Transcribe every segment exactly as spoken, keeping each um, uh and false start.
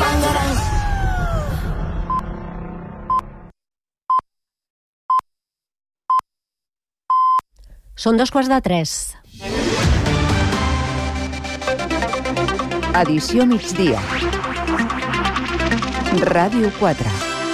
Són dos quarts de tres. Edició migdia. Ràdio quatre.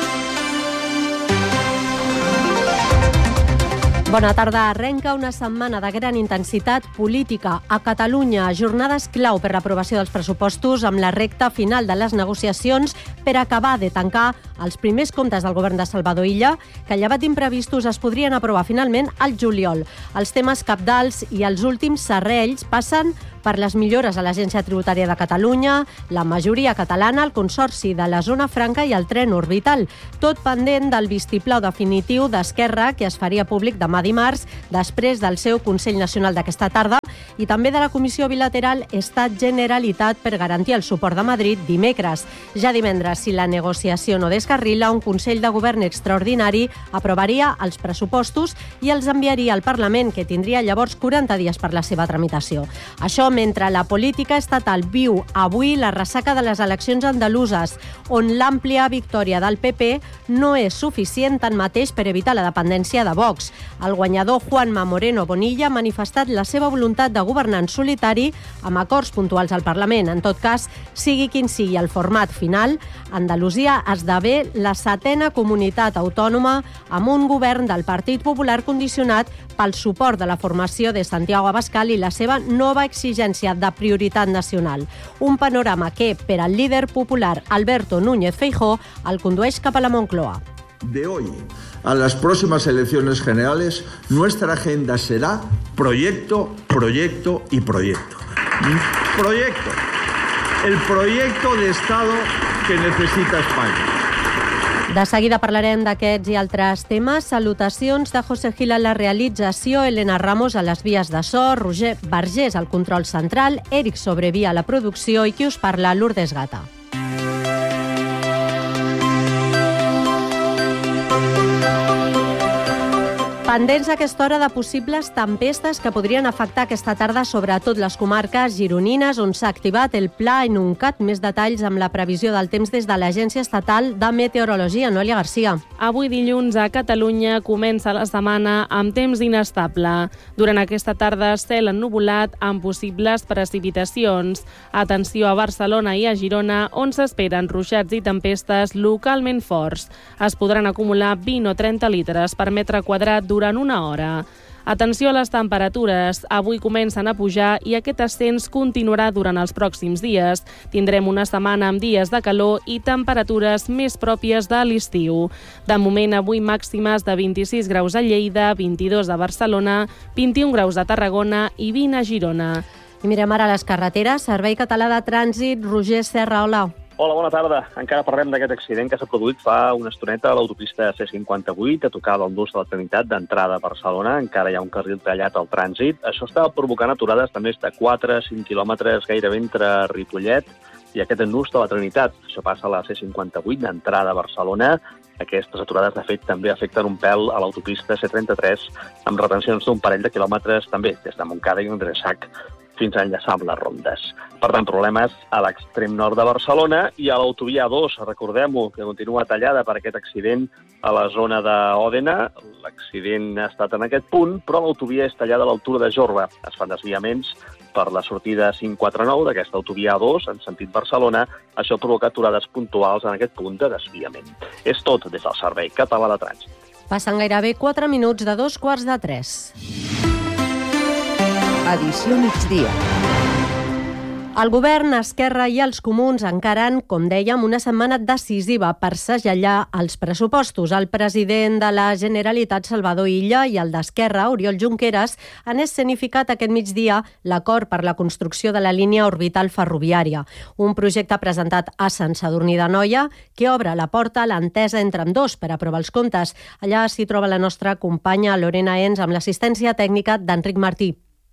Bona tarda. Arrenca una setmana de gran intensitat política a Catalunya. Jornades clau per l'aprovació dels pressupostos amb la recta final de les negociacions per acabar de tancar els primers comptes del govern de Salvador Illa, que llevat d'imprevistos es podrien aprovar finalment al juliol. Els temes cabdals i els últims serrells passen per les millores a l'Agència Tributària de Catalunya, la majoria catalana, el Consorci de la Zona Franca i el tren orbital. Tot pendent del vistiplau definitiu d'Esquerra, que es faria públic demà dimarts, després del seu Consell Nacional d'aquesta tarda, i també de la Comissió Bilateral Estat-Generalitat per garantir el suport de Madrid dimecres. Ja divendres, si la negociació no descarrila, un Consell de Govern extraordinari aprovaria els pressupostos i els enviaria al Parlament, que tindria llavors quaranta dies per la seva tramitació. Això mentre la política estatal viu avui la ressaca de les eleccions andaluses, on l'àmplia victòria del P P no és suficient tanmateix per evitar la dependència de Vox. El guanyador Juanma Moreno Bonilla ha manifestat la seva voluntat de governar en solitari amb acords puntuals al Parlament. En tot cas, sigui quin sigui el format final, Andalusia esdevé la setena comunitat autònoma amb un govern del Partit Popular condicionat pel suport de la formació de Santiago Abascal i la seva nova exigència de prioritat nacional. Un panorama que, per al líder popular Alberto Núñez Feijóo, el condueix cap a la Moncloa. De hoy a las próximas elecciones generales, nuestra agenda será proyecto, proyecto y proyecto. Proyecto. El proyecto de Estado que necesita España. De seguida parlarem d'aquests i altres temes. Salutacions de José Gil a la realització, Elena Ramos a les vies de so, Roger Vergés al control central, Eric Sobreví a la producció i qui us parla, Lourdes Gata. Pendents a aquesta hora de possibles tempestes que podrien afectar aquesta tarda sobretot les comarques gironines, on s'ha activat el Pla Enuncat. Més detalls amb la previsió del temps des de l'Agència Estatal de Meteorologia. Noelia Garcia. Avui dilluns a Catalunya comença la setmana amb temps inestable. Durant aquesta tarda, cel ennuvolat amb possibles precipitacions. Atenció a Barcelona i a Girona, on s'esperen ruixats i tempestes localment forts. Es podran acumular vint o trenta litres per metre quadrat durant durant una hora. Atenció a les temperatures. Avui comencen a pujar i aquest ascens continuarà durant els pròxims dies. Tindrem una setmana amb dies de calor i temperatures més pròpies de l'estiu. De moment, avui màximes de vint-i-sis graus a Lleida, vint-i-dos a Barcelona, vint-i-un graus a Tarragona i vint a Girona. I mirem ara les carreteres. Servei Català de Trànsit, Roger Serra, hola. Hola, bona tarda. Encara parlem d'aquest accident que s'ha produït fa una estoneta a l'autopista C cinquanta-vuit, a tocar del Nus de la Trinitat d'entrada a Barcelona. Encara hi ha un carril tallat al trànsit. Això està provocant aturades de més de quatre a cinc quilòmetres gairebé entre Ripollet i aquest Nus de la Trinitat. Això passa a la C cinquanta-vuit d'entrada a Barcelona. Aquestes aturades, de fet, també afecten un pèl a l'autopista C trenta-tres, amb retencions d'un parell de quilòmetres també, des de Montcada i Endreçac fins a enllaçar amb les rondes. Per tant, problemes a l'extrem nord de Barcelona i a l'autovia A dos, recordem-ho, que continua tallada per aquest accident a la zona d'Òdena. L'accident ha estat en aquest punt, però l'autovia és tallada a l'altura de Jorba. Es fan desviaments per la sortida cinc quaranta-nou d'aquesta autovia A dos en sentit Barcelona. Això provoca aturades puntuals en aquest punt de desviament. És tot des del Servei Català de Trànsit. Passen gairebé quatre minuts de dos quarts de tres. Edició migdia. El govern, Esquerra i els comuns encaren, com dèiem, una setmana decisiva per segellar els pressupostos. El president de la Generalitat, Salvador Illa, i el d'Esquerra, Oriol Junqueras, han escenificat aquest migdia l'acord per la construcció de la línia orbital ferroviària, un projecte presentat a Sant Sadurní d'Anoia que obre la porta a l'entesa entre ambdós per aprovar els comptes. Allà s'hi troba la nostra companya Lorena Ens amb l'assistència tècnica d'Enric Martí.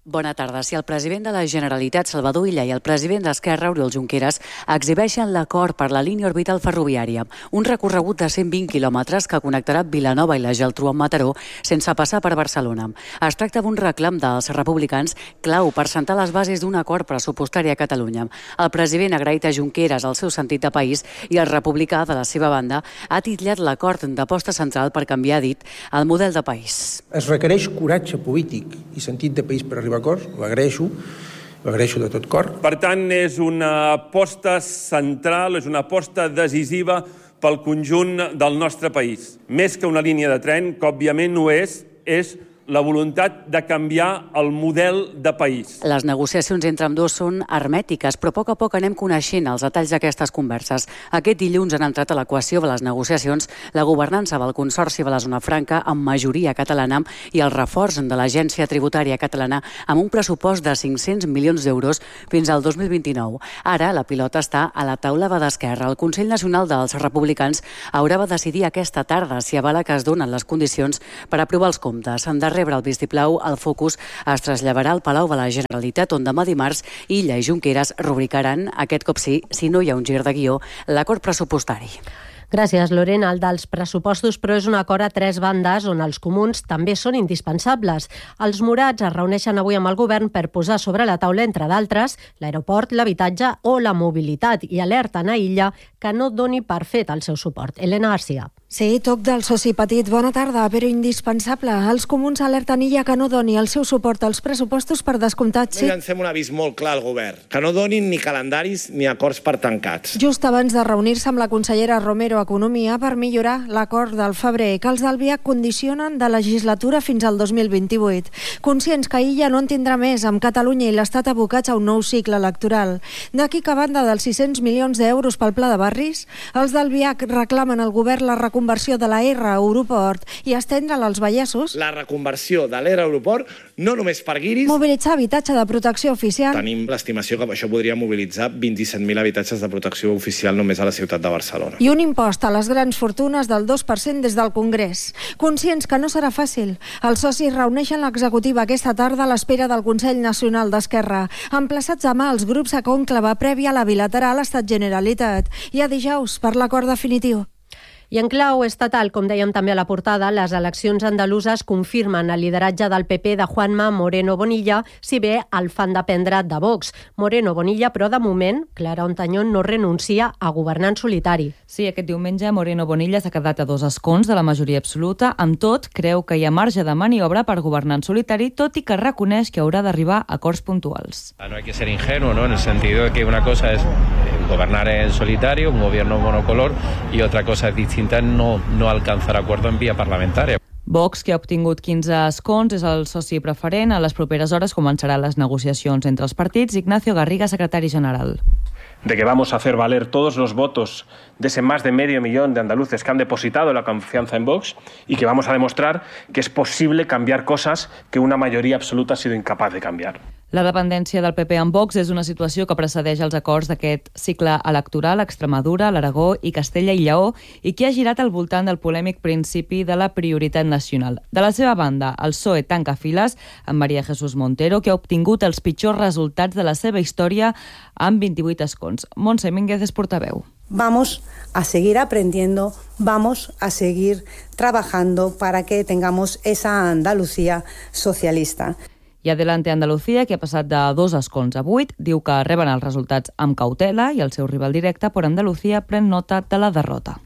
Bona tarda. Si el president de la Generalitat, Salvador Illa, i el president d'Esquerra, Oriol Junqueras, exhibeixen l'acord per la línia orbital ferroviària, un recorregut de cent vint quilòmetres que connectarà Vilanova i la Geltrú amb Mataró sense passar per Barcelona. Es tracta d'un reclam dels republicans clau per sentar les bases d'un acord pressupostari a Catalunya. El president ha agraït a Junqueras el seu sentit de país i el republicà, de la seva banda, ha titllat l'acord d'aposta central per canviar, dit, el model de país. Es requereix coratge polític i sentit de país per arribar a acords, ho agraeixo, ho agraeixo de tot cor. Per tant, és una aposta central, és una aposta decisiva pel conjunt del nostre país. Més que una línia de tren, que òbviament no és, és la voluntat de canviar el model de país. Les negociacions entre ambdós són hermètiques, però a poc a poc anem coneixent els detalls d'aquestes converses. Aquest dilluns han entrat a l'equació de les negociacions la governança del Consorci de la Zona Franca amb majoria catalana i el reforç de l'Agència Tributària Catalana amb un pressupost de cinc-cents milions d'euros fins al dos mil vint-i-nou. Ara la pilota està a la taula d'Esquerra. El Consell Nacional dels Republicans haurà de decidir aquesta tarda si avala que es donen les condicions per aprovar els comptes. En rebre el vistiplau, el focus es traslladarà al Palau de la Generalitat, on demà dimarts Illa i Junqueras rubricaran, aquest cop sí, si no hi ha un gir de guió, l'acord pressupostari. Gràcies, Lorena. El dels pressupostos, però, és un acord a tres bandes on els comuns també són indispensables. Els morats es reuneixen avui amb el govern per posar sobre la taula, entre d'altres, l'aeroport, l'habitatge o la mobilitat, i alerten a Illa que no doni per fet el seu suport. Elena Garcia. Sí, toc del soci petit. Bona tarda, però indispensable. Els comuns alerten Illa que no doni el seu suport als pressupostos per descomptat. Sí. No llancem un avís molt clar al govern, que no donin ni calendaris ni acords per tancats. Just abans de reunir-se amb la consellera Romero a Economia per millorar l'acord del febrer, que els d'Albiach condicionen de legislatura fins al dos mil vint-i-vuit. Conscients que Illa no en tindrà més, amb Catalunya i l'Estat abocats a un nou cicle electoral. D'aquí que, a banda dels sis-cents milions d'euros pel pla de barris, els d'Albiach reclamen al govern la reconversió de la R a Aeroport i estendre-la als Vallesos. La reconversió de l'R a Aeroport, no només per guiris. Mobilitzar habitatge de protecció oficial. Tenim l'estimació que això podria mobilitzar vint-i-set mil habitatges de protecció oficial només a la ciutat de Barcelona. I un impost a les grans fortunes del dos per cent des del Congrés. Conscients que no serà fàcil, els socis reuneixen l'executiva aquesta tarda a l'espera del Consell Nacional d'Esquerra, emplaçats demà els grups a cònclave prèvia a la bilateral Estat-Generalitat i a dijous per l'acord definitiu. I en clau estatal, com dèiem també a la portada, les eleccions andaluses confirmen el lideratge del P P de Juanma Moreno Bonilla, si bé el fan dependre de Vox. Moreno Bonilla, però de moment, Clara Ontañón no renuncia a governar en solitari. Sí, aquest diumenge Moreno Bonilla s'ha quedat a dos escons de la majoria absoluta. Amb tot, creu que hi ha marge de maniobra per governar en solitari, tot i que reconeix que haurà d'arribar a acords puntuals. No hay que ser ingenuo, ¿no? En el sentido de que una cosa es gobernar en solitario, un gobierno monocolor, y otra cosa es distinta, no, no alcanzar acuerdo en vía parlamentaria. Vox, que ha obtingut quinze escons, és el soci preferent. A les properes hores començaran les negociacions entre els partits. Ignacio Garriga, secretari general. De que vamos a hacer valer todos los votos de ese más de medio millón de andaluces que han depositado la confianza en Vox y que vamos a demostrar que es posible cambiar cosas que una mayoría absoluta ha sido incapaz de cambiar. La dependència del P P amb Vox és una situació que precedeix els acords d'aquest cicle electoral a Extremadura, l'Aragó i Castella i Lleó i que ha girat al voltant del polèmic principi de la prioritat nacional. De la seva banda, el P S O E tanca files amb María Jesús Montero, que ha obtingut els pitjors resultats de la seva història amb vint-i-vuit escons. Montse Mínguez és portaveu. Vamos a seguir aprendiendo, vamos a seguir trabajando para que tengamos esa Andalucía socialista. I Adelante Andalucía, que ha passat de dos escons a vuit, diu que reben els resultats amb cautela i el seu rival directe, per Andalucía, pren nota de la derrota.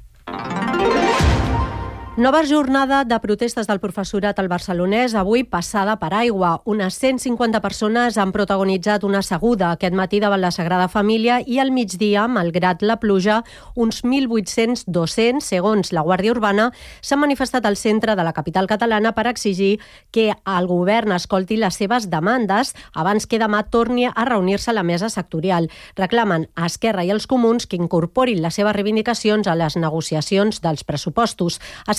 Nova jornada de protestes del professorat al Barcelonès, avui passada per aigua. Unes cent cinquanta persones han protagonitzat una seguda aquest matí davant la Sagrada Família i al migdia, malgrat la pluja, uns mil vuit-cents docents, segons la Guàrdia Urbana, s'han manifestat al centre de la capital catalana per exigir que el govern escolti les seves demandes abans que demà torni a reunir-se a la mesa sectorial. Reclamen a Esquerra i els Comuns que incorporin les seves reivindicacions a les negociacions dels pressupostos. A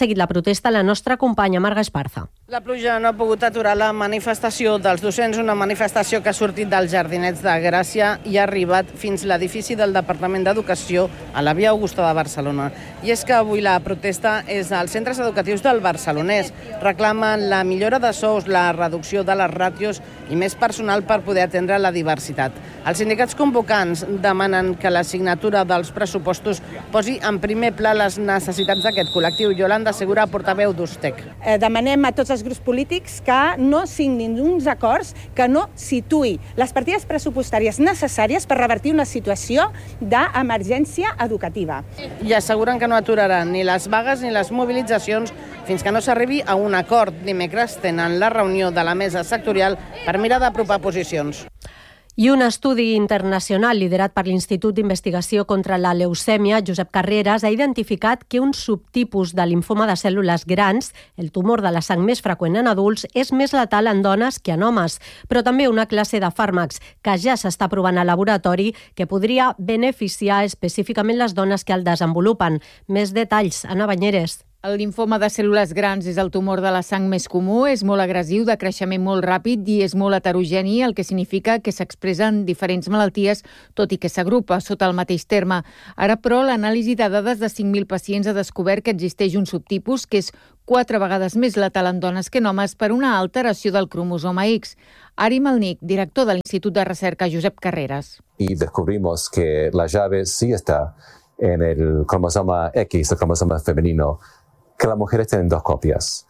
seguit la protesta la nostra companya Marga Esparza. La pluja no ha pogut aturar la manifestació dels docents, una manifestació que ha sortit dels Jardinets de Gràcia i ha arribat fins l'edifici del Departament d'Educació a la Via Augusta de Barcelona. I és que avui la protesta és als centres educatius del Barcelonès. Reclamen la millora de sous, la reducció de les ràtios i més personal per poder atendre la diversitat. Els sindicats convocants demanen que la signatura dels pressupostos posi en primer pla les necessitats d'aquest col·lectiu. Yolanda Segura, portaveu d'Ustec. Eh, demanem a tots els grups polítics que no signin uns acords que no situï les partides pressupostàries necessàries per revertir una situació d'emergència educativa. I asseguren que no aturaran ni les vagues ni les mobilitzacions fins que no s'arribi a un acord. Dimecres tenen la reunió de la mesa sectorial per mirar d'apropar posicions. I un estudi internacional liderat per l'Institut d'Investigació contra la Leucèmia, Josep Carreras, ha identificat que un subtipus de limfoma de cèl·lules grans, el tumor de la sang més freqüent en adults, és més letal en dones que en homes, però també una classe de fàrmacs que ja s'està provant al laboratori que podria beneficiar específicament les dones que el desenvolupen. Més detalls, Anna Banyeres. El limfoma de cèl·lules grans és el tumor de la sang més comú, és molt agressiu, de creixement molt ràpid i és molt heterogeni, el que significa que s'expressa en diferents malalties, tot i que s'agrupa sota el mateix terme. Ara, però, l'anàlisi de dades de cinc mil pacients ha descobert que existeix un subtipus que és quatre vegades més letal en dones que en homes per una alteració del cromosoma X. Ari Malnik, director de l'Institut de Recerca Josep Carreras. Y descubrimos que la llave sí está en el cromosoma X, el cromosoma femenino, que las mujeres tienen dos copias.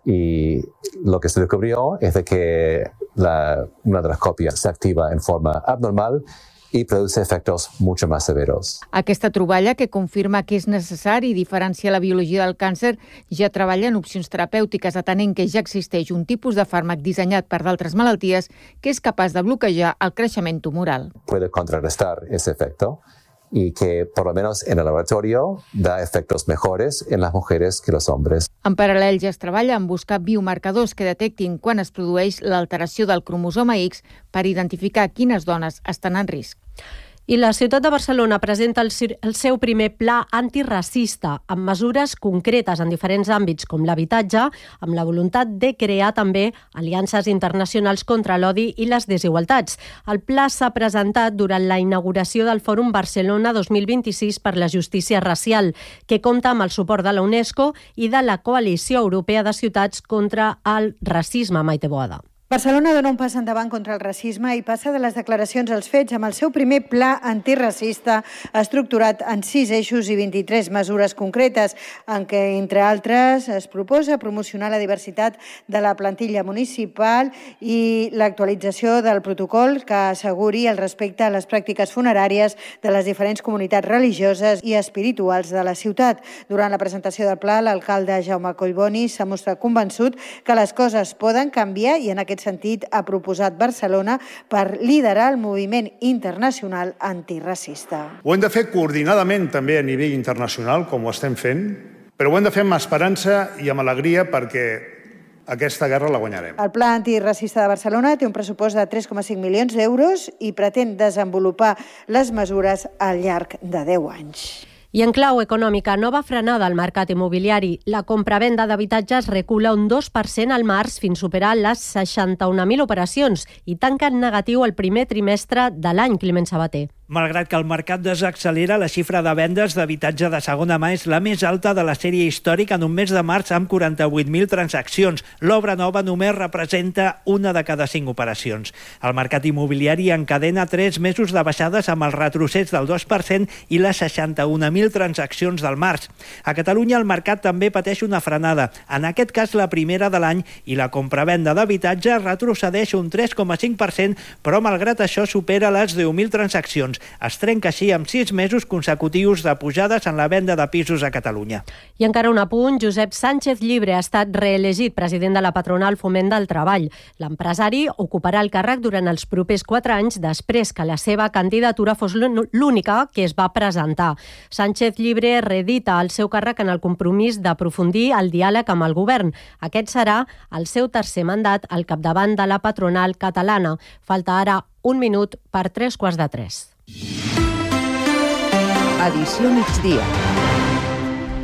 Y lo que se descubrió es de que la, una de las copias se activa en forma abnormal i produce efectes mucho más severos. Aquesta troballa, que confirma que és necessari diferenciar la biologia del càncer, ja treballa en opcions terapèutiques, atenent que ja existeix un tipus de fàrmac dissenyat per d'altres malalties que és capaç de bloquejar el creixement tumoral. Puede contrarrestar ese efecto y que, por lo menos en el laboratorio, da efectos mejores en las mujeres que los hombres. En paral·lel ja es treballa en buscar biomarcadors que detectin quan es produeix l'alteració del cromosoma X per identificar quines dones estan en risc. I la ciutat de Barcelona presenta el, el seu primer pla antiracista amb mesures concretes en diferents àmbits com l'habitatge, amb la voluntat de crear també aliances internacionals contra l'odi i les desigualtats. El pla s'ha presentat durant la inauguració del Fòrum Barcelona dos mil vint-i-sis per la justícia racial, que compta amb el suport de la UNESCO i de la Coalició Europea de Ciutats contra el Racisme. Maite Boada. Barcelona dona un pas endavant contra el racisme i passa de les declaracions als fets amb el seu primer pla antiracista estructurat en sis eixos i vint-i-tres mesures concretes, en què, entre altres, es proposa promocionar la diversitat de la plantilla municipal i l'actualització del protocol que asseguri el respecte a les pràctiques funeràries de les diferents comunitats religioses i espirituals de la ciutat. Durant la presentació del pla, l'alcalde Jaume Collboni s'ha mostrat convençut que les coses poden canviar i en aquest sentit ha proposat Barcelona per liderar el moviment internacional antiracista. Ho hem de fer coordinadament també a nivell internacional, com ho estem fent, però ho hem de fer amb esperança i amb alegria perquè aquesta guerra la guanyarem. El Pla Antiracista de Barcelona té un pressupost de tres coma cinc milions d'euros i pretén desenvolupar les mesures al llarg de deu anys. I en clau econòmica, nova frenada al mercat immobiliari. La compravenda d'habitatges recula un dos per cent al març fins superar les seixanta-un mil operacions i tanca en negatiu el primer trimestre de l'any, Climent Sabater. Malgrat que el mercat desaccelera, la xifra de vendes d'habitatge de segona mà és la més alta de la sèrie històrica en un mes de març amb quaranta-vuit mil transaccions. L'obra nova només representa una de cada cinc operacions. El mercat immobiliari encadena tres mesos de baixades amb el retrocés del dos per cent i les seixanta-un mil transaccions del març. A Catalunya el mercat també pateix una frenada, en aquest cas la primera de l'any, i la compravenda d'habitatge retrocedeix un tres coma cinc per cent, però malgrat això supera les deu mil transaccions. Es trenca així amb sis mesos consecutius de pujades en la venda de pisos a Catalunya. I encara un apunt, Josep Sánchez Llibre ha estat reelegit president de la patronal Foment del Treball. L'empresari ocuparà el càrrec durant els propers quatre anys després que la seva candidatura fos l'única que es va presentar. Sánchez Llibre reedita el seu càrrec en el compromís d'aprofundir el diàleg amb el govern. Aquest serà el seu tercer mandat al capdavant de la patronal catalana. Falta ara un minut per tres quarts de tres. Edició migdia.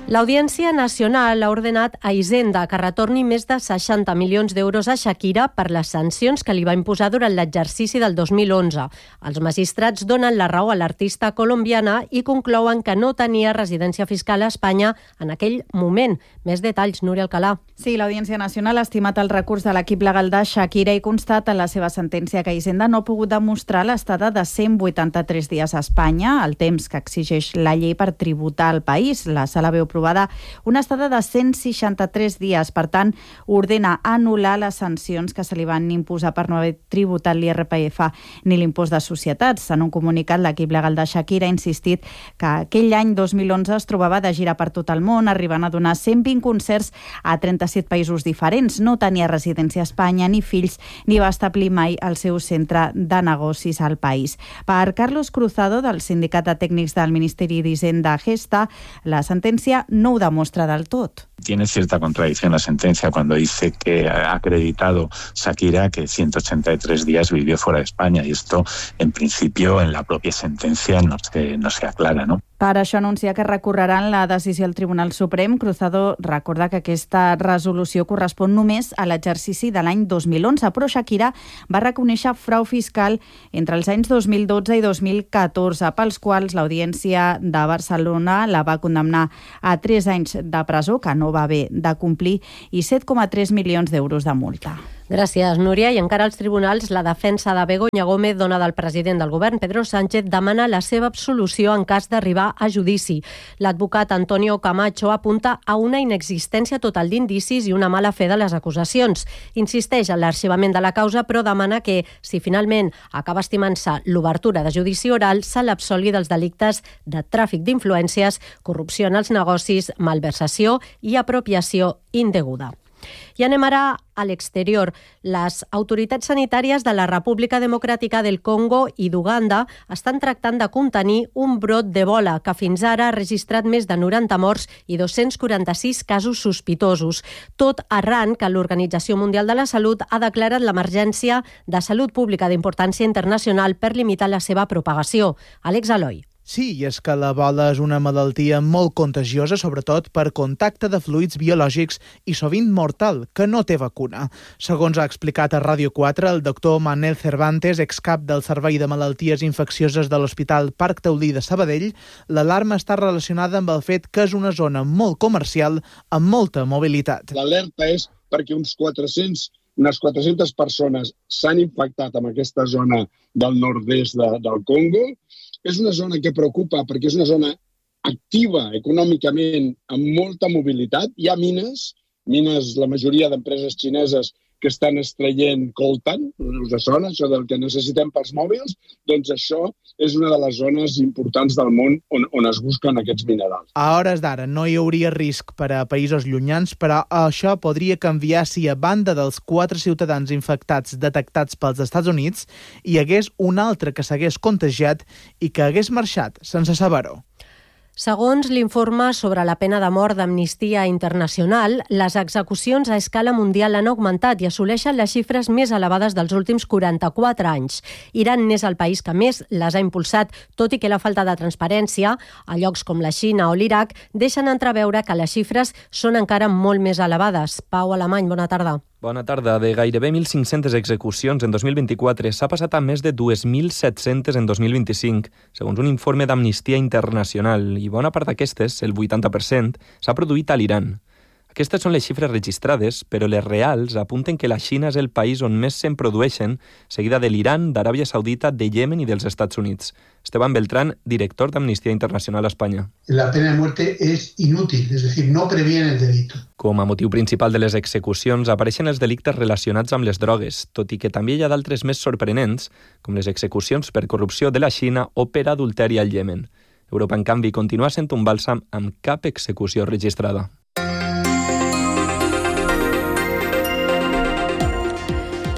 L'Audiència Nacional ha ordenat a Hisenda que retorni més de seixanta milions d'euros a Shakira per les sancions que li va imposar durant l'exercici del dos mil onze. Els magistrats donen la raó a l'artista colombiana i conclouen que no tenia residència fiscal a Espanya en aquell moment. Més detalls, Núria Alcalà. Sí, l'Audiència Nacional ha estimat el recurs de l'equip legal de Shakira i constata en la seva sentència que Hisenda no ha pogut demostrar l'estada de cent vuitanta-tres dies a Espanya, el temps que exigeix la llei per tributar al país. La sala veu una estada de cent seixanta-tres dies. Per tant, ordena anul·lar les sancions que se li van imposar per no haver tributat l'I R P F ni l'impost de societats. En un comunicat, l'equip legal de Shakira ha insistit que aquell any dos mil onze es trobava de gira per tot el món, arribant a donar cent vint concerts a trenta-set països diferents. No tenia residència a Espanya ni fills, ni va establir mai el seu centre de negocis al país. Per Carlos Cruzado, del Sindicat de Tècnics del Ministeri d'Hisenda Gesta, la sentència no ho demuestra del tot. Tiene cierta contradicción la sentencia cuando dice que ha acreditado Shakira que ciento ochenta y tres días vivió fuera de España y esto, en principio, en la propia sentencia no se, no se aclara, ¿no? Per això anuncia que recorreran la decisió al Tribunal Suprem. Cruzado recorda que aquesta resolució correspon només a l'exercici de l'any dos mil onze, però Shakira va reconèixer frau fiscal entre els anys dos mil dotze i dos mil catorze, pels quals l'Audiència de Barcelona la va condemnar a tres anys de presó, que no va haver de complir, i set coma tres milions d'euros de multa. Gràcies, Núria. I encara als tribunals, la defensa de Begoña Gómez, dona del president del govern, Pedro Sánchez, demana la seva absolució en cas d'arribar a judici. L'advocat Antonio Camacho apunta a una inexistència total d'indicis i una mala fe de les acusacions. Insisteix en l'arxivament de la causa, però demana que, si finalment acaba estimant-se l'obertura de judici oral, se l'absolgui dels delictes de tràfic d'influències, corrupció en els negocis, malversació i apropiació indeguda. I anem ara a l'exterior. Les autoritats sanitàries de la República Democràtica del Congo i d'Uganda estan tractant de contenir un brot d'Ebola que fins ara ha registrat més de noranta morts i dos-cents quaranta-sis casos sospitosos. Tot arran que l'Organització Mundial de la Salut ha declarat l'emergència de salut pública d'importància internacional per limitar la seva propagació. Àlex Aloi. Sí, i és que l'Ebola és una malaltia molt contagiosa, sobretot per contacte de fluids biològics i sovint mortal, que no té vacuna. Segons ha explicat a Ràdio quatre el doctor Manel Cervantes, excap del Servei de Malalties Infeccioses de l'Hospital Parc Taulí de Sabadell, l'alarma està relacionada amb el fet que és una zona molt comercial amb molta mobilitat. L'alerta és perquè uns quatre-cents unes quatre-centes persones s'han infectat en aquesta zona del nord-est de, del Congo. És una zona que preocupa perquè és una zona activa econòmicament amb molta mobilitat. Hi ha mines, mines, la majoria d'empreses xineses que estan extraient coltan, us sona això del que necessitem pels mòbils? Doncs això és una de les zones importants del món on, on es busquen aquests minerals. A hores d'ara no hi hauria risc per a països llunyans, però això podria canviar si a banda dels quatre ciutadans infectats detectats pels Estats Units hi hagués un altre que s'hagués contagiat i que hagués marxat sense saber-ho. Segons l'informe sobre la pena de mort d'Amnistia Internacional, les execucions a escala mundial han augmentat i assoleixen les xifres més elevades dels últims quaranta-quatre anys. Iran n'és el país que més les ha impulsat, tot i que la falta de transparència a llocs com la Xina o l'Iraq deixen entreveure que les xifres són encara molt més elevades. Pau Alemany, bona tarda. Bona tarda. De gairebé mil cinc-centes execucions en dos mil vint-i-quatre s'ha passat a més de dos mil set-centes en dos mil vint-i-cinc, segons un informe d'Amnistia Internacional, i bona part d'aquestes, el vuitanta per cent, s'ha produït a l'Iran. Aquestes són les xifres registrades, però les reals apunten que la Xina és el país on més se'n produeixen, seguida de l'Iran, d'Aràbia Saudita, de Yemen i dels Estats Units. Esteban Beltrán, director d'Amnistia Internacional a Espanya. La pena de muerte es inútil, es decir, no previene el delito. Com a motiu principal de les execucions apareixen els delictes relacionats amb les drogues, tot i que també hi ha d'altres més sorprenents, com les execucions per corrupció de la Xina o per adulteri al Iemen. Europa, en canvi, continua sent un bàlsam amb cap execució registrada.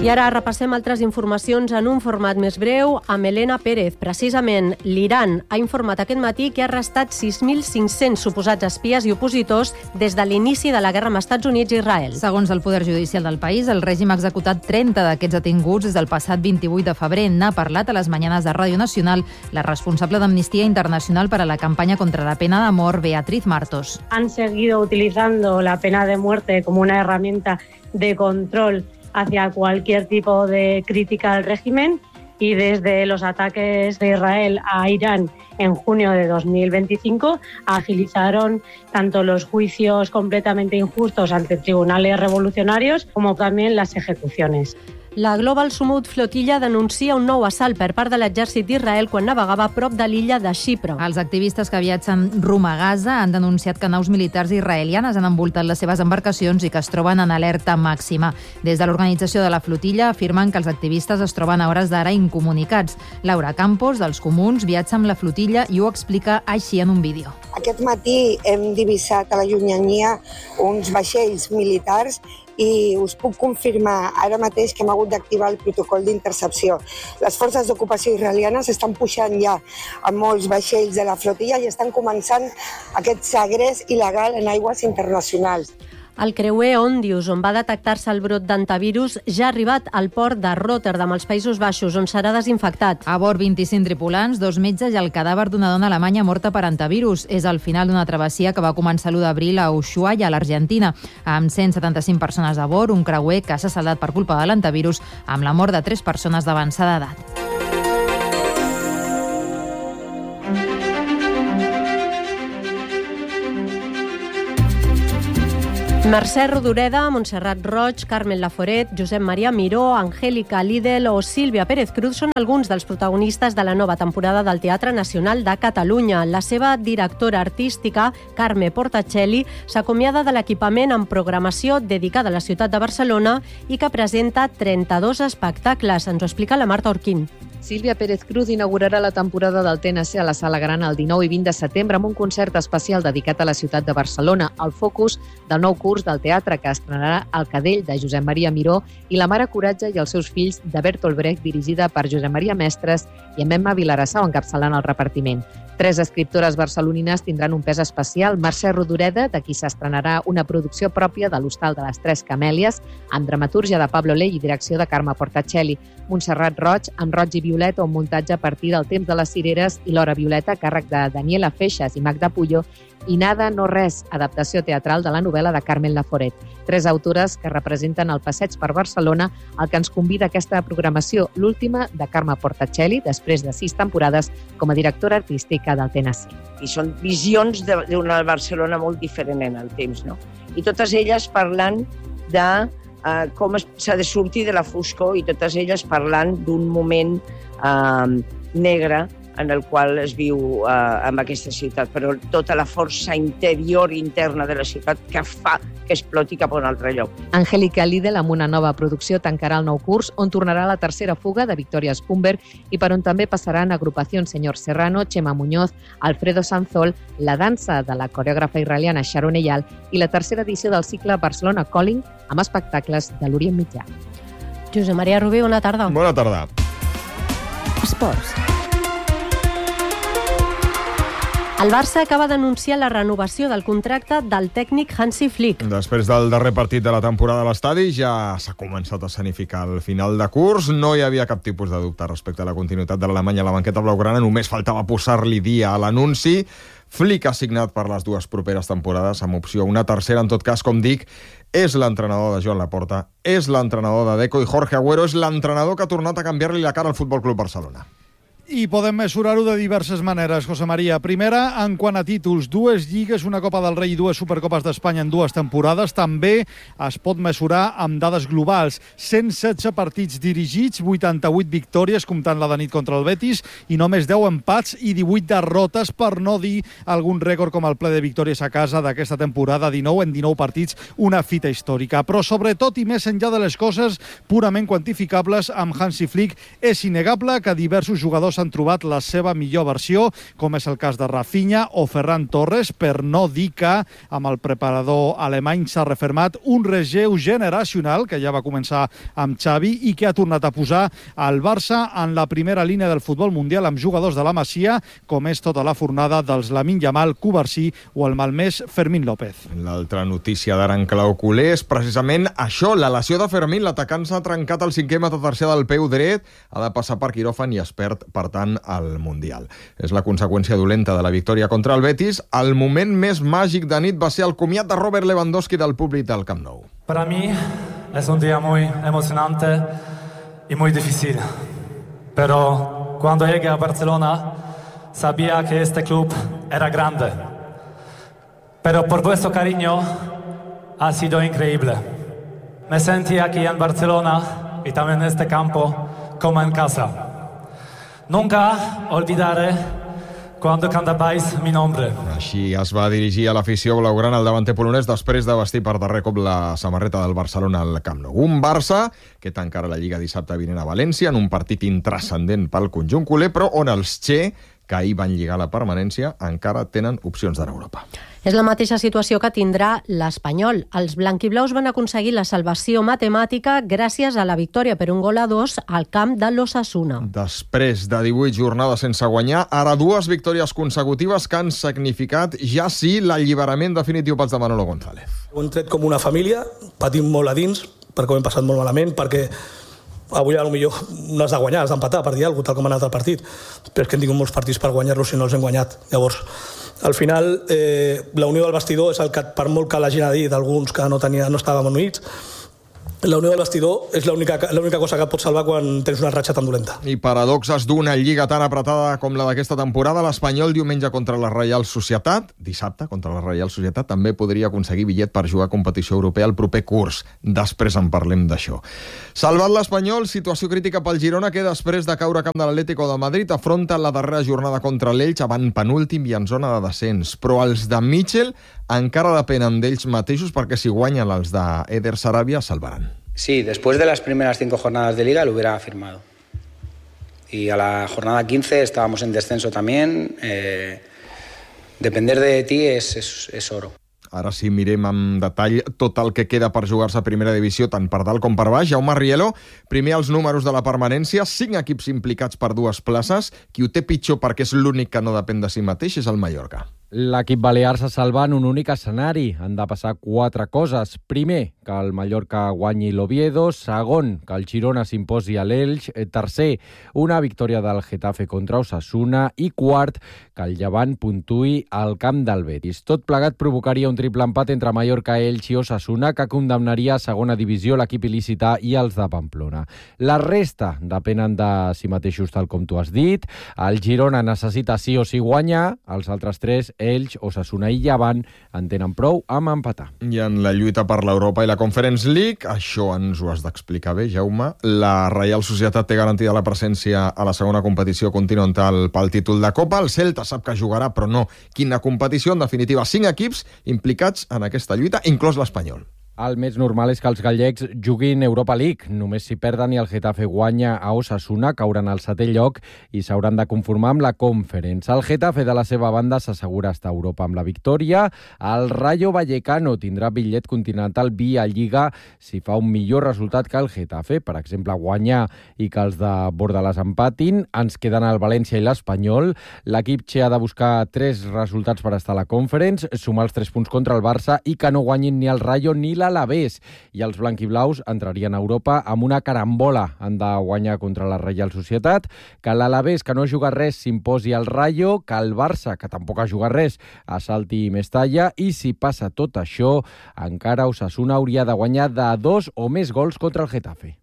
I ara repassem altres informacions en un format més breu amb Elena Pérez. Precisament, l'Iran ha informat aquest matí que ha arrestat sis mil cinc-cents suposats espies i opositors des de l'inici de la guerra amb Estats Units i Israel. Segons el Poder Judicial del país, el règim ha executat trenta d'aquests detinguts des del passat vint-i-vuit de febrer. N'ha parlat a les mañanes de Ràdio Nacional la responsable d'Amnistia Internacional para la campaña contra la pena de mort, Beatriz Martos. Han seguido utilizando la pena de muerte como una herramienta de control hacia cualquier tipo de crítica al régimen y desde los ataques de Israel a Irán en junio de dos mil veinticinco agilizaron tanto los juicios completamente injustos ante tribunales revolucionarios como también las ejecuciones. La Global Sumud Flotilla denuncia un nou assalt per part de l'exèrcit d'Israel quan navegava a prop de l'illa de Xipre. Els activistes que viatgen rumb a Gaza han denunciat que naus militars israelianes han envoltat les seves embarcacions i que es troben en alerta màxima. Des de l'organització de la flotilla afirmen que els activistes es troben a hores d'ara incomunicats. Laura Campos, dels Comuns, viatja amb la flotilla i ho explica així en un vídeo. Aquest matí hem divisat a la llunyania uns vaixells militars i us puc confirmar ara mateix que hem hagut d'activar el protocol d'intercepció. Les forces d'ocupació israelianes estan pujant ja a molts vaixells de la flotilla i estan començant aquest segrest il·legal en aigües internacionals. El creuer Ondius, on va detectar-se el brot d'antivirus, ja ha arribat al port de Rotterdam, als Països Baixos, on serà desinfectat. A bord, vint-i-cinc tripulants, dos metges i el cadàver d'una dona alemanya morta per antivirus. És el final d'una travessia que va començar l'u d'abril a Ushuaia, a l'Argentina, amb cent setanta-cinc persones a bord, un creuer que s'ha saldat per culpa de l'antivirus, amb la mort de tres persones d'avançada edat. Mercè Rodoreda, Montserrat Roig, Carmen Laforet, Josep Maria Miró, Angélica Lidl o Sílvia Pérez Cruz són alguns dels protagonistes de la nova temporada del Teatre Nacional de Catalunya. La seva directora artística, Carme Portacelli, s'acomiada de l'equipament amb programació dedicada a la ciutat de Barcelona i que presenta trenta-dos espectacles. Ens ho explica la Marta Orquín. Sílvia Pérez Cruz inaugurarà la temporada del T N C a la Sala Gran el dinou i vint de setembre amb un concert especial dedicat a la ciutat de Barcelona, el focus del nou curs del teatre que estrenarà El Cadell, de Josep Maria Miró, i La mare Coratge i els seus fills, de Bertolt Brecht, dirigida per Josep Maria Mestres i amb Emma Vilarassau encapçalant el repartiment. Tres escriptores barcelonines tindran un pes especial. Mercè Rodoreda, de qui s'estrenarà una producció pròpia de l'Hostal de les Tres Camèlies, amb dramatúrgia de Pablo Ley i direcció de Carme Portacelli. Montserrat Roig, amb Roig i Violeta, un muntatge a partir del temps de les cireres, i l'Hora Violeta, a càrrec de Daniela Feixas i Magda Puyo, i Nada no res, adaptació teatral de la novel·la de Carmen Laforet. Tres autores que representen el passeig per Barcelona, el que ens convida a aquesta programació, l'última de Carme Portacelli, després de sis temporades com a directora artística del T N C. I són visions d'una Barcelona molt diferent en el temps, no? I totes elles parlant de uh, com s'ha de sortir de la foscor i totes elles parlant d'un moment uh, negre en el qual es viu eh, en aquesta ciutat, però tota la força interior i interna de la ciutat que fa que exploti cap a un altre lloc. Angélica Lidl, amb una nova producció, tancarà el nou curs, on tornarà la tercera fuga de Victoria Spumber i per on també passaran Agrupació Senyor Serrano, Chema Muñoz, Alfredo Sanzol, la dansa de la coreògrafa israeliana Sharon Eyal i la tercera edició del cicle Barcelona Calling amb espectacles de l'Orient Mitjà. Josep Maria Rubí, bona tarda. Bona tarda. Esports. El Barça acaba d'anunciar la renovació del contracte del tècnic Hansi Flick. Després del darrer partit de la temporada a l'estadi ja s'ha començat a escenificar el final de curs. No hi havia cap tipus de dubte respecte a la continuïtat de l'alemany a la banqueta blaugrana. Només faltava posar-li dia a l'anunci. Flick ha signat per les dues properes temporades amb opció a una tercera. En tot cas, com dic, és l'entrenador de Joan Laporta, és l'entrenador de Deco i Jorge Agüero és l'entrenador que ha tornat a canviar-li la cara al Futbol Club Barcelona. I podem mesurar-ho de diverses maneres, José María. Primera, en quant a títols, dues lligues, una Copa del Rei i dues Supercopes d'Espanya en dues temporades. També es pot mesurar amb dades globals. cent setze partits dirigits, vuitanta-vuit victòries, comptant la de nit contra el Betis, i només deu empats i divuit derrotes, per no dir algun rècord com el ple de victòries a casa d'aquesta temporada, dinou en dinou partits, una fita històrica. Però sobretot i més enllà de les coses purament quantificables, amb Hansi Flick és innegable que diversos jugadors jugadors han trobat la seva millor versió, com és el cas de Rafinha o Ferran Torres, per no dir que amb el preparador alemany s'ha refermat un relleu generacional que ja va començar amb Xavi i que ha tornat a posar el Barça en la primera línia del futbol mundial amb jugadors de la Masia, com és tota la fornada dels Lamine Yamal, Cubarsí o el malmès Fermín López. L'altra notícia d'ara en clau culer és precisament això, la lesió de Fermín. L'atacant s'ha trencat el cinquè metatarsià del peu dret, ha de passar per quiròfan i es perd, per tant, al Mundial. És la conseqüència dolenta de la victòria contra el Betis. El moment més màgic de nit va ser el comiat de Robert Lewandowski del públic del Camp Nou. Para mí es un día muy emocionante y muy difícil. Pero cuando llegué a Barcelona sabía que este club era grande. Pero por vuestro cariño ha sido increíble. Me sentí aquí en Barcelona y también en este campo como en casa. Nunca olvidaré cuando cantabais mi nombre. Així es va dirigir a l'afició blaugrana el davanter polonès després de vestir per darrer cop la samarreta del Barcelona al Camp Nou. Un Barça que tancarà la Lliga dissabte vinent a València en un partit intranscendent pel conjunt culer, però on els Che, que ahir van lligar la permanència, encara tenen opcions d'anar a Europa. És la mateixa situació que tindrà l'Espanyol. Els blanquiblaus van aconseguir la salvació matemàtica gràcies a la victòria per un gol a dos al camp de l'Osasuna. Després de divuit jornades sense guanyar, ara dues victòries consecutives que han significat ja sí l'alliberament definitiu pels de Manolo González. Ho hem tret com una família, patim molt a dins, perquè ho hem passat molt malament, perquè avui potser no has de guanyar, has d'empatar per dir alguna cosa, tal com ha anat el partit, però és que hem tingut molts partits per guanyar-los i no els hem guanyat. Llavors, al final, eh, la unió del vestidor és el que, per molt que la gent ha dit, alguns que no, tenia, no estàvem units, la unió del vestidor és l'única l'única cosa que et pot salvar quan tens una ratxa tan dolenta. I paradoxes d'una lliga tan apretada com la d'aquesta temporada, l'Espanyol diumenge contra la Reial Societat, dissabte contra la Reial Societat, també podria aconseguir bitllet per jugar a competició europea el proper curs. Després en parlem d'això. Salvat l'Espanyol, situació crítica pel Girona, que després de caure a camp de l'Atlético de Madrid afronta la darrera jornada contra l'Elx, avant penúltim i en zona de descens. Però els de Mitchell encara depenen d'ells mateixos perquè si guanyen els d'Eder Sarabia salvaran. Sí, después de las primeras cinco jornadas de Liga lo hubiera firmado. Y a la jornada quince estábamos en descenso también. Eh, depender de ti es, es, es oro. Ara sí mirem amb detall tot el que queda per jugar-se a primera divisió, tant per dalt com per baix. Jaume Rielo, primer els números de la permanència, cinc equips implicats per dues places. Qui ho té pitjor perquè és l'únic que no depèn de si mateix és el Mallorca. L'equip balear se salva en un únic escenari. Han de passar quatre coses. Primer, que el Mallorca guanyi l'Oviedo. Segon, que el Girona s'imposi a l'Elx. Tercer, una victòria del Getafe contra Osasuna. I quart, que el Llevant puntuï al camp del Betis. Tot plegat provocaria un triple empat entre Mallorca, Elx i Osasuna, que condemnaria a segona divisió l'equip il·licità i els de Pamplona. La resta depenen de si mateixos, tal com tu has dit. El Girona necessita sí o sí guanyar. Els altres tres, Elx, Osasuna i Llevant, en tenen prou amb empatar. I en la lluita per l'Europa i la Conference League, això ens ho has d'explicar bé, Jaume. La Reial Societat té garantida la presència a la segona competició continental pel títol de Copa. El Celta sap que jugarà, però no quina competició. En definitiva, cinc equips implicats en aquesta lluita, inclòs l'Espanyol. El més normal és que els gallecs juguin Europa League. Només si perden i el Getafe guanya a Osasuna, cauran al setè lloc i s'hauran de conformar amb la Conference. El Getafe, de la seva banda, s'assegura estar a Europa amb la victòria. El Rayo Vallecano tindrà bitllet continental via Lliga si fa un millor resultat que el Getafe, per exemple, guanyar i que els de Bordalàs empatin. Ens queden el València i l'Espanyol. L'equip Che ha de buscar tres resultats per estar a la Conference, sumar els tres punts contra el Barça i que no guanyin ni el Rayo ni l'Alavés. I els blanquiblaus entrarien a Europa amb una carambola. Han de guanyar contra la Reial Societat, que l'Alavés, que no juga res, s'imposi al Rayo, que el Barça, que tampoc ha jugat res, assalti Mestalla, i si passa tot això, encara Osasuna hauria de guanyar de dos o més gols contra el Getafe.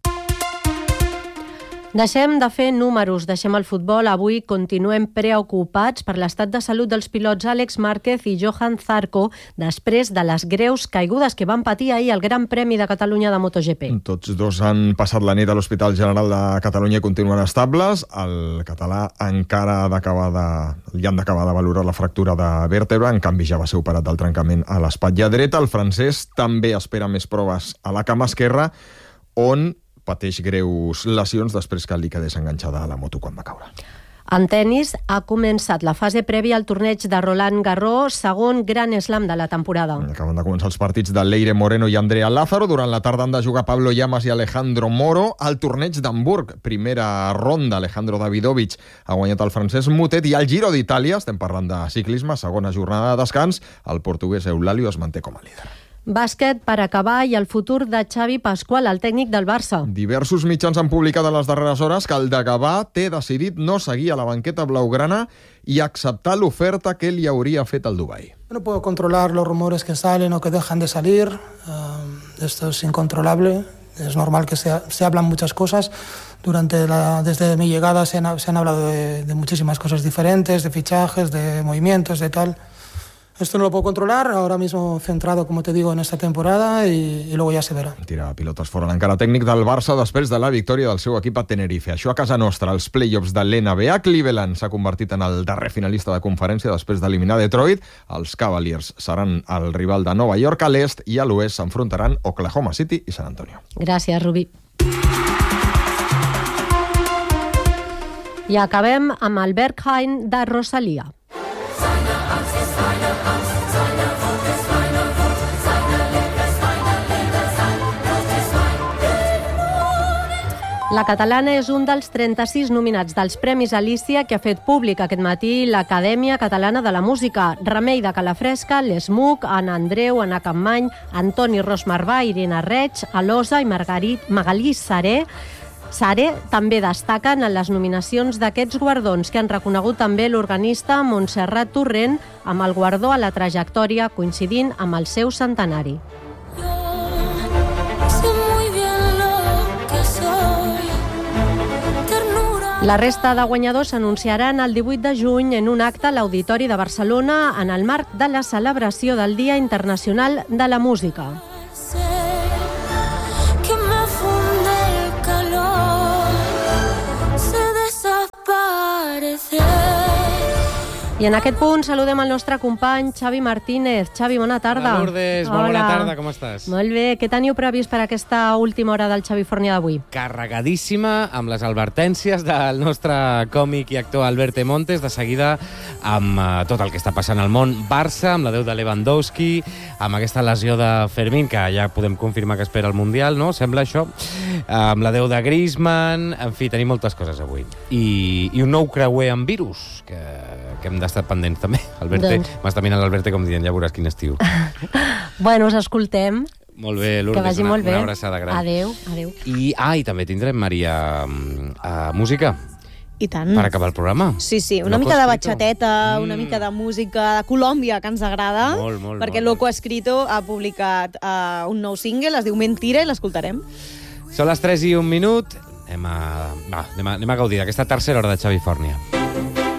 Deixem de fer números, deixem el futbol. Avui continuem preocupats per l'estat de salut dels pilots Àlex Márquez i Johan Zarco després de les greus caigudes que van patir ahir al Gran Premi de Catalunya de MotoGP. Tots dos han passat la nit a l'Hospital General de Catalunya i continuen estables. El català encara ha d'acabar de... li han d'acabar de valorar la fractura de vèrtebra, en canvi ja va ser operat del trencament a l'espatlla dreta. El francès també espera més proves a la cama esquerra, on pateix greus lesions després que li quedés enganxada a la moto quan va caure. En tennis ha començat la fase prèvia al torneig de Roland Garros, segon gran slam de la temporada. Acaben de començar els partits de Leire Moreno i Andrea Lázaro. Durant la tarda han de jugar Pablo Llamas i Alejandro Moro. Al torneig d'Hamburg, primera ronda, Alejandro Davidovich ha guanyat el francès Mutet. I al Giro d'Itàlia, estem parlant de ciclisme, segona jornada de descans, el portuguès Eulàlio es manté com a líder. Bàsquet per acabar i el futur de Xavi Pascual, el tècnic del Barça. Diversos mitjans han publicat en les darreres hores que el de Gavà té decidit no seguir a la banqueta blaugrana i acceptar l'oferta que li hauria fet el Dubai. No puedo controlar los rumores que salen o que dejan de salir. Uh, esto es incontrolable. Es normal que se, se hablan muchas cosas. Durante la, desde mi llegada se han, se han hablado de, de muchísimas cosas diferentes, de fichajes, de movimientos, de tal. Esto no lo puedo controlar, ahora mismo centrado, como te digo, en esta temporada y, y luego ya se verá. Tira pilotes fora l'encara tècnic del Barça després de la victòria del seu equip a Tenerife. Això a casa nostra, els play-offs de l'N B A. Cleveland s'ha convertit en el darrer finalista de conferència després d'eliminar Detroit. Els Cavaliers seran el rival de Nova York. A l'est i a l'oest s'enfrontaran Oklahoma City i San Antonio. Gràcies, Rubí. I acabem amb el Berghain de Rosalia. La catalana és un dels trenta-sis nominats dels Premis Alícia que ha fet públic aquest matí l'Acadèmia Catalana de la Música. Remei de Calafresca, l'Esmuc, Anna Andreu, Anna Campmany, Antoni Rosmarbà, Irina Reig, Alosa i Margarit, Magalí Saré. Saré també destaquen en les nominacions d'aquests guardons que han reconegut també l'organista Montserrat Torrent amb el guardó a la trajectòria coincidint amb el seu centenari. La resta de guanyadors s'anunciaran el divuit de juny en un acte a l'Auditori de Barcelona en el marc de la celebració del Dia Internacional de la Música. I en aquest punt saludem el nostre company Xavi Martínez. Xavi, bona tarda. Hola, Lourdes, molt bona tarda, com estàs? Molt bé, què teniu previst per aquesta última hora del Xavi Fornia d'avui? Carregadíssima, amb les advertències del nostre còmic i actor Albert Montes, de seguida amb uh, tot el que està passant al món Barça, amb la deu de Lewandowski, amb aquesta lesió de Fermín, que ja podem confirmar que espera el Mundial, no? Sembla això. Uh, amb la deu de Griezmann, en fi, tenim moltes coses avui. I, i un nou creuer amb virus, que, que hem d'estar pendents també. Alberte, doncs... m'està mirant l'Alberte com dient, ja veuràs quin estiu. Bueno, us escoltem. Molt bé, Lourdes, que vagi una, molt bé. Una abraçada gran. Adéu, adéu. I, ah, i també tindrem, Maria, uh, música. I tant. Per acabar el programa. Sí, sí, una Loco mica de Escrito. batxateta, Mm. una mica de música de Colòmbia, que ens agrada, Molt, molt, perquè molt, Loco Escrito ha publicat uh, un nou single, es diu Mentira, i l'escoltarem. Són les tres i un minut. Anem a, va, anem a, anem a gaudir d'aquesta tercera hora de Xavi Fornia.